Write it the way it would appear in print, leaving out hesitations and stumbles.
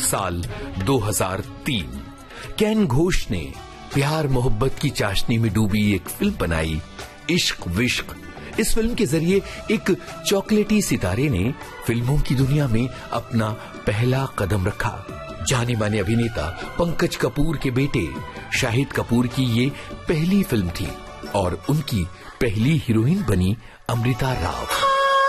साल 2003 केन घोष ने प्यार मोहब्बत की चाशनी में डूबी एक फिल्म बनाई, इश्क विश्क। इस फिल्म के जरिए एक चॉकलेटी सितारे ने फिल्मों की दुनिया में अपना पहला कदम रखा। जाने माने अभिनेता पंकज कपूर के बेटे शाहिद कपूर की ये पहली फिल्म थी और उनकी पहली हीरोइन बनी अमृता राव।